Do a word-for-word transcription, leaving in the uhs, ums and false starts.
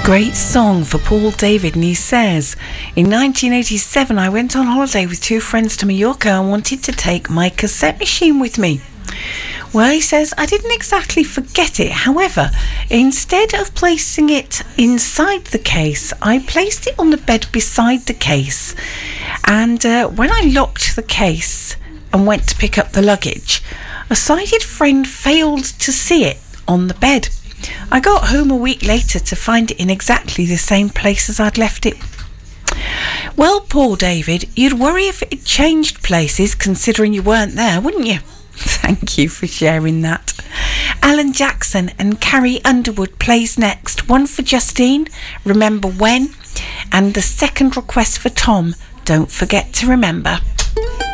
Great song for Paul David, and he says, in nineteen eighty-seven I went on holiday with two friends to Mallorca and wanted to take my cassette machine with me. Well, he says, I didn't exactly forget it. However, instead of placing it inside the case, I placed it on the bed beside the case. And uh, when I locked the case and went to pick up the luggage, a sighted friend failed to see it on the bed. I got home a week later to find it in exactly the same place as I'd left it. Well, Paul David, you'd worry if it changed places considering you weren't there, wouldn't you? Thank you for sharing that. Alan Jackson and Carrie Underwood plays next. One for Justine, Remember When, and the second request for Tom, Don't Forget to Remember.